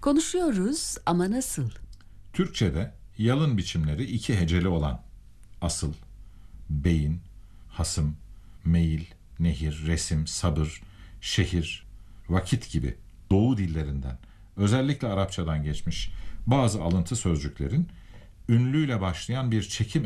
Konuşuyoruz ama nasıl? Türkçe'de yalın biçimleri iki heceli olan asıl, beyin, hasım, meyil, nehir, resim, sabır, şehir, vakit gibi Doğu dillerinden, özellikle Arapçadan geçmiş bazı alıntı sözcüklerin ünlüyle başlayan bir çekim